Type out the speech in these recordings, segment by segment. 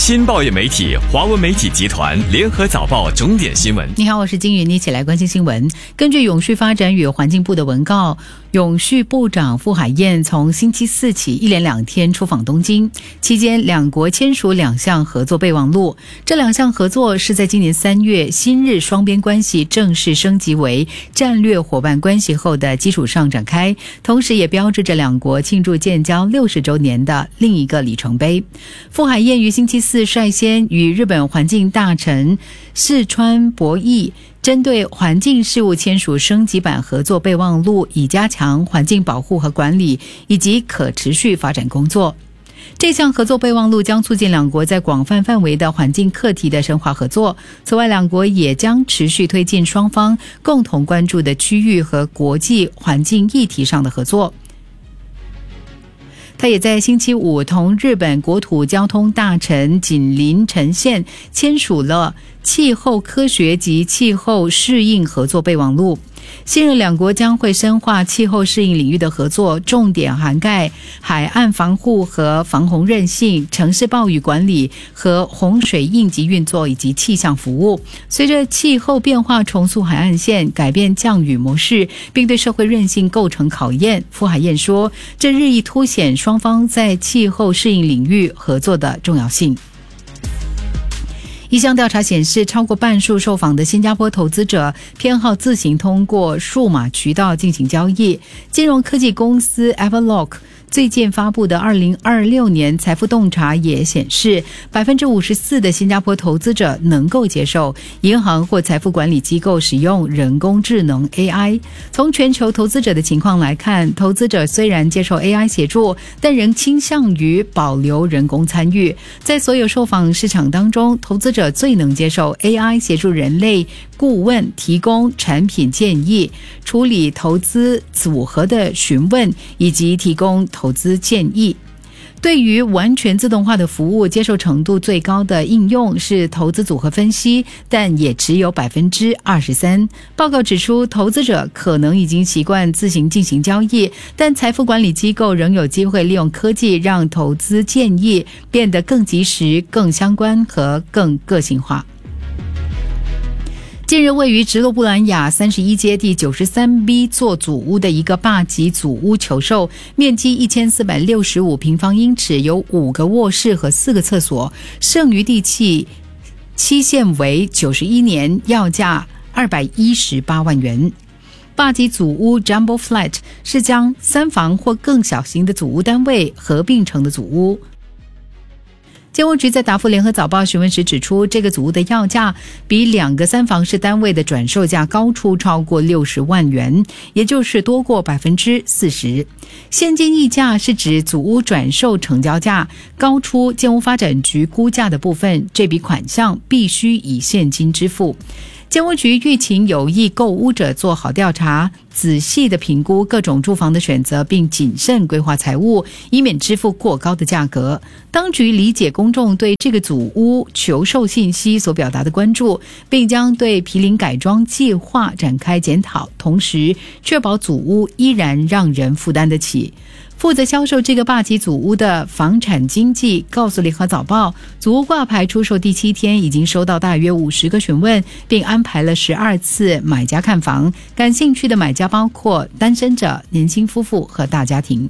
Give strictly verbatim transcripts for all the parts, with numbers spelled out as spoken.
新报业媒体华文媒体集团联合早报重点新闻。 你好，我是金云，一起来关心新闻。根据永续发展与环境部的文告，永续部长傅海燕从星期四起一连两天出访东京，期间两国签署两项合作备忘录。这两项合作是在今年三月新日双边关系正式升级为战略伙伴关系后的基础上展开，同时也标志着两国庆祝建交六十周年的另一个里程碑。傅海燕于星期四率先与日本环境大臣四川博弈针对环境事务签署升级版合作备忘录，以加强环境保护和管理以及可持续发展工作。这项合作备忘录将促进两国在广泛范围的环境课题的深化合作。此外，两国也将持续推进双方共同关注的区域和国际环境议题上的合作。他也在星期五同日本国土交通大臣井林成宪签署了气候科学及气候适应合作备忘录。新任两国将会深化气候适应领域的合作，重点涵盖海岸防护和防洪韧性、城市暴雨管理和洪水应急运作以及气象服务。随着气候变化重塑海岸线，改变降雨模式，并对社会韧性构成考验，傅海燕说，这日益凸显双方在气候适应领域合作的重要性。一项调查显示，超过半数受访的新加坡投资者偏好自行通过数码渠道进行交易。金融科技公司 Everlock 最近发布的二零二六年财富洞察也显示， 百分之五十四 的新加坡投资者能够接受银行或财富管理机构使用人工智能 A I。 从全球投资者的情况来看，投资者虽然接受 A I 协助，但仍倾向于保留人工参与。在所有受访市场当中，投资者最能接受 A I 协助人类顾问提供产品建议、处理投资组合的询问以及提供投资建议。对于完全自动化的服务，接受程度最高的应用是投资组合分析，但也只有 百分之二十三。 报告指出，投资者可能已经习惯自行进行交易，但财富管理机构仍有机会利用科技让投资建议变得更及时、更相关和更个性化。近日，位于直落布兰雅三十一街第九十三 B 座祖屋的一个霸级祖屋求售，面积一千四百六十五平方英尺，有五个卧室和四个厕所，剩余地契期限为九十一年，要价二百一十八万元。霸级祖屋 Jumbo Flat 是将三房或更小型的祖屋单位合并成的祖屋。监务局在答复联合早报询问时指出，这个组屋的要价比两个三房式单位的转售价高出超过六十万元，也就是多过 百分之四十。 现金溢价是指组屋转售成交价高出建屋发展局估价的部分，这笔款项必须以现金支付。监务局欲请有意购屋者做好调查，仔细地评估各种住房的选择，并谨慎规划财务，以免支付过高的价格。当局理解公众对这个组屋求售信息所表达的关注，并将对毗邻改装计划展开检讨，同时确保组屋依然让人负担得起。负责销售这个霸级祖屋的房产经纪告诉联合早报，祖屋挂牌出售第七天已经收到大约五十个询问，并安排了十二次买家看房。感兴趣的买家包括单身者、年轻夫妇和大家庭。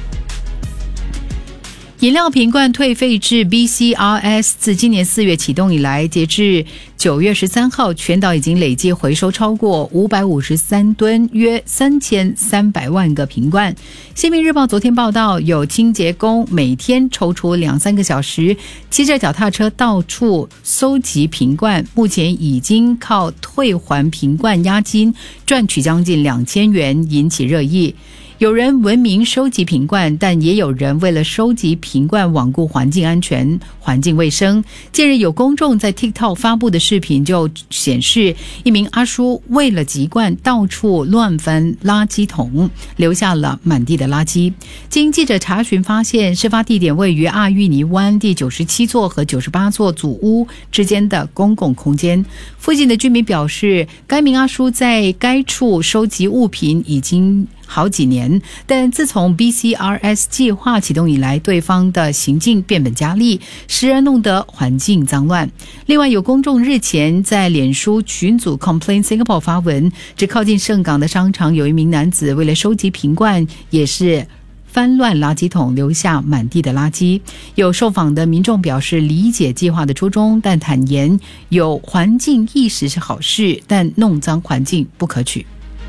饮料瓶罐退费制 B C R S 自今年四月启动以来，截至九月十三号，全岛已经累计回收超过五百五十三吨，约三千三百万个瓶罐。新民日报昨天报道，有清洁工每天抽出两三个小时，骑着脚踏车到处搜集瓶罐，目前已经靠退还瓶罐押金赚取将近两千元，引起热议。有人闻名收集瓶罐，但也有人为了收集瓶罐罔顾环境安全、环境卫生。近日有公众在 TikTok 发布的视频就显示，一名阿叔为了集罐到处乱翻垃圾桶，留下了满地的垃圾。经记者查询发现，事发地点位于阿育尼湾第九十七座和九十八座祖屋之间的公共空间。附近的居民表示，该名阿叔在该处收集物品已经好几年，但自从 B C R S 计划启动以来，对方的行径变本加厉，时而弄得环境脏乱。另外，有公众日前在脸书群组 Complain Singapore 发文，指靠近盛港的商场有一名男子为了收集瓶罐，也是翻乱垃圾桶，留下满地的垃圾。有受访的民众表示理解计划的初衷，但坦言有环境意识是好事，但弄脏环境不可取。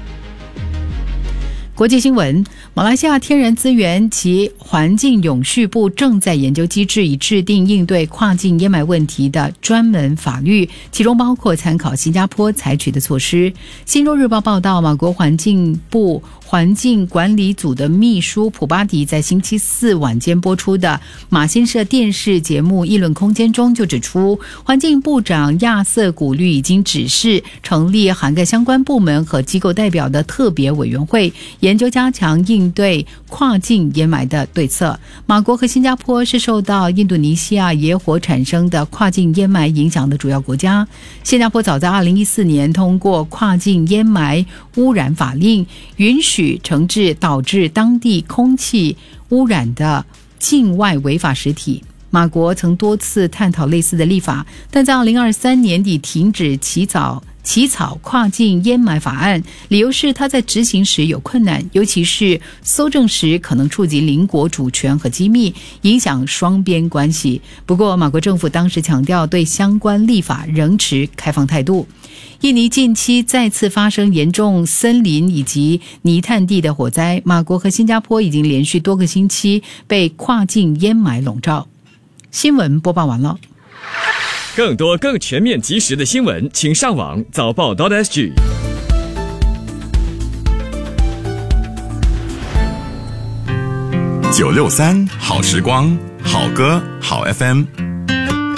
国际新闻，马来西亚天然资源及环境永续部正在研究机制，以制定应对跨境烟霾问题的专门法律，其中包括参考新加坡采取的措施。新洲日报报道，马国环境部环境管理组的秘书普巴迪在星期四晚间播出的马新社电视节目《议论空间》中就指出，环境部长亚瑟古律已经指示成立涵盖相关部门和机构代表的特别委员会，研究加强应对跨境烟霾的对策。马国和新加坡是受到印度尼西亚野火产生的跨境烟霾影响的主要国家。新加坡早在二零一四年通过跨境烟霾污染法令，允许惩治导致当地空气污染的境外违法实体。马国曾多次探讨类似的立法，但在二零二三年底停止起草起草跨境烟霾法案，理由是它在执行时有困难，尤其是搜证时可能触及邻国主权和机密，影响双边关系。不过马国政府当时强调对相关立法仍持开放态度。印尼近期再次发生严重森林以及泥炭地的火灾，马国和新加坡已经连续多个星期被跨境烟霾笼罩。新闻播报完了。 更多更全面及时的新闻，请上网早报 .sg。 九六三好时光，好歌好 F M。